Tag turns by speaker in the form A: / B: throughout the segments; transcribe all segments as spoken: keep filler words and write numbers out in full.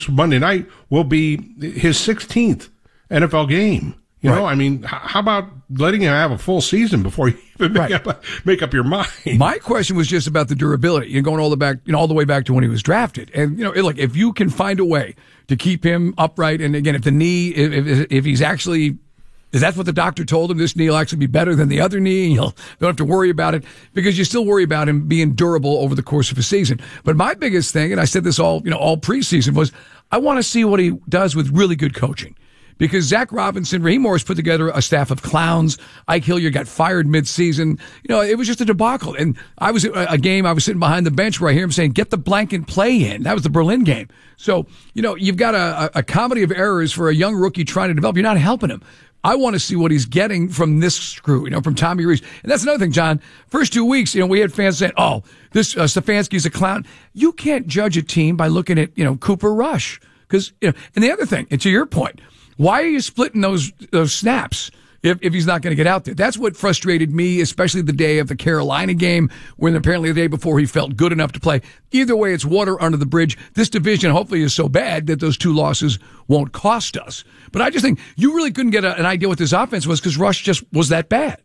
A: Monday night will be his sixteenth N F L game. You right. know, I mean, how about letting him have a full season before you even make, right. up, make up your mind?
B: My question was just about the durability. You're going all the back, you know, all the way back to when he was drafted. And, you know, look, if you can find a way to keep him upright, and again, if the knee, if, if, if he's actually, is that what the doctor told him? This knee will actually be better than the other knee. And you'll don't have to worry about it, because you still worry about him being durable over the course of a season. But my biggest thing, and I said this all, you know, all preseason, was I want to see what he does with really good coaching. Because Zach Robinson, Raheem Morris put together a staff of clowns. Ike Hilliard got fired mid-season. You know, it was just a debacle. And I was at a game, I was sitting behind the bench where I hear him saying, get the blanket play in. That was the Berlin game. So, you know, you've got a, a comedy of errors for a young rookie trying to develop. You're not helping him. I want to see what he's getting from this crew, you know, from Tommy Rees. And that's another thing, John. First two weeks, you know, we had fans saying, oh, this uh, Stefanski's a clown. You can't judge a team by looking at, you know, Cooper Rush. Because, you know, and the other thing, and to your point, why are you splitting those those snaps if, if he's not going to get out there? That's what frustrated me, especially the day of the Carolina game, when apparently the day before he felt good enough to play. Either way, it's water under the bridge. This division hopefully is so bad that those two losses won't cost us. But I just think you really couldn't get a, an idea what this offense was, because Rush just was that bad.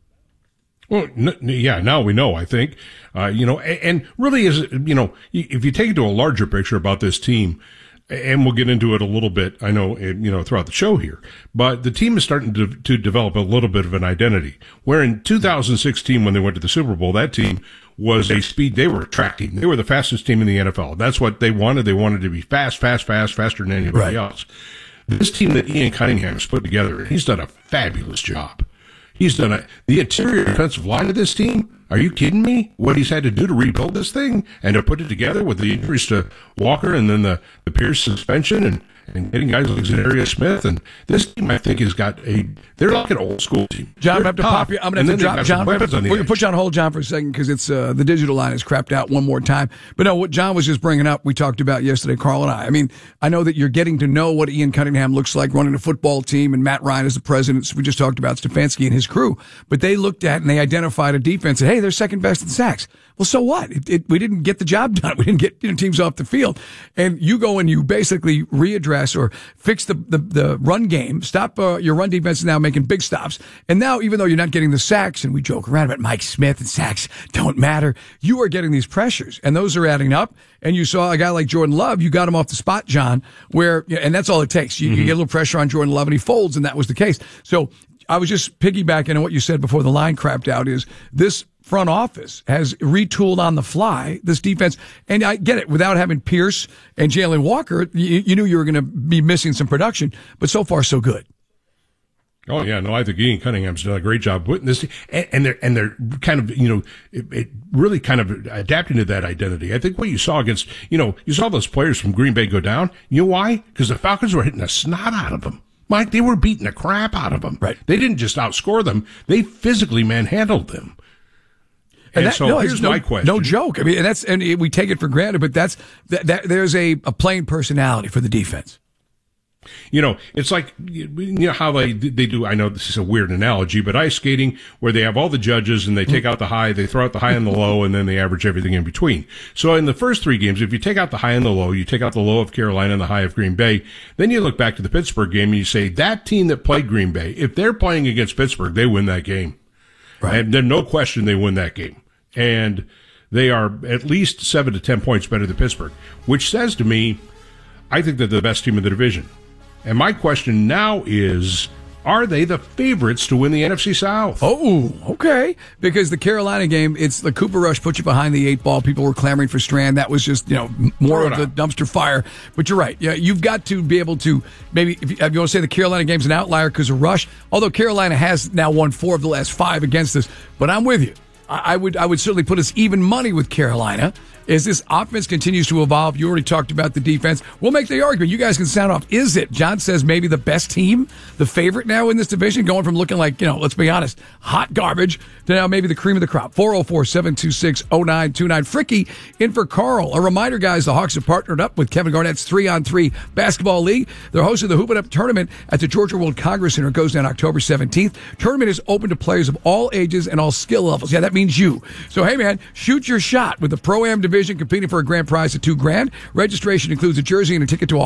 A: Well, n- yeah, now we know, I think. Uh, you know, and, and really is, you know, if you take it to a larger picture about this team, and we'll get into it a little bit, I know, you know, throughout the show here, but the team is starting to, to develop a little bit of an identity. Where in two thousand sixteen, when they went to the Super Bowl, that team was a speed, they were a track team. They were the fastest team in the N F L. That's what they wanted. They wanted to be fast, fast, fast, faster than anybody right. else. This team that Ian Cunningham has put together, he's done a fabulous job. He's done a, the interior defensive line of this team. Are you kidding me? What he's had to do to rebuild this thing and to put it together with the injuries to Walker and then the, the Pierce suspension and, and getting guys like Zadarius Smith. And this team, I think, has got a, they're like an old school team.
B: John, I'm going to have to pop you. I'm going to have to drop John. We're going to put you on hold, John, for a second, because it's, uh, the digital line is crapped out one more time. But no, what John was just bringing up, we talked about yesterday, Carl and I. I mean, I know that you're getting to know what Ian Cunningham looks like running a football team, and Matt Ryan is the president. So we just talked about Stefanski and his crew. But they looked at and they identified a defense and, hey, they're second best in sacks. Well, so what? It, it, we didn't get the job done. We didn't get, you know, teams off the field. And you go and you basically readdress or fix the, the, the run game. Stop uh, your run defense is now making big stops. And now, even though you're not getting the sacks, and we joke around about Mike Smith and sacks don't matter, you are getting these pressures, and those are adding up. And you saw a guy like Jordan Love, you got him off the spot, John, where, and that's all it takes. You, mm-hmm. you get a little pressure on Jordan Love and he folds, and that was the case. So I was just piggybacking on what you said before the line crapped out, is this front office has retooled on the fly this defense. And I get it, without having Pierce and Jalen Walker, you, you knew you were going to be missing some production, but so far so good.
A: Oh yeah, no, I think Ian Cunningham's done a great job putting this, and, and they're and they're kind of, you know, it, it really kind of adapting to that identity. I think what you saw against, you know, you saw those players from Green Bay go down. You know why? Because the Falcons were hitting the snot out of them. Mike, they were beating the crap out of them.
B: Right.
A: They didn't just outscore them; they physically manhandled them. And, and that, so no, here's no, my question:
B: no joke. I mean, and that's and we take it for granted, but that's that. that there's a, a plain personality for the defense.
A: You know, it's like, you know how they they do, I know this is a weird analogy, but ice skating, where they have all the judges and they take out the high, they throw out the high and the low, and then they average everything in between. So in the first three games, if you take out the high and the low, you take out the low of Carolina and the high of Green Bay, then you look back to the Pittsburgh game and you say, that team that played Green Bay, if they're playing against Pittsburgh, they win that game. Right. And there's no question they win that game. And they are at least seven to ten points better than Pittsburgh, which says to me, I think they're the best team in the division. And my question now is, are they the favorites to win the N F C South?
B: Oh, okay. Because the Carolina game, it's the Cooper Rush put you behind the eight ball. People were clamoring for Strand. That was just, you know, more of the dumpster fire. But you're right. Yeah, you've got to be able to maybe, if you, if you want to say the Carolina game's an outlier because of Rush, although Carolina has now won four of the last five against us. But I'm with you. I, I would I would certainly put us even money with Carolina. As this offense continues to evolve, you already talked about the defense. We'll make the argument. You guys can sound off. Is it, John says, maybe the best team, the favorite now in this division, going from looking like, you know, let's be honest, hot garbage to now maybe the cream of the crop? four oh four, seven two six, oh nine two nine. Fricky in for Carl. A reminder, guys, the Hawks have partnered up with Kevin Garnett's three on three Basketball League. They're hosting the Hoop It Up tournament at the Georgia World Congress Center. It goes down October seventeenth. Tournament is open to players of all ages and all skill levels. Yeah, that means you. So, hey, man, shoot your shot with the Pro-Am division. division, competing for a grand prize of two grand. Registration includes a jersey and a ticket to a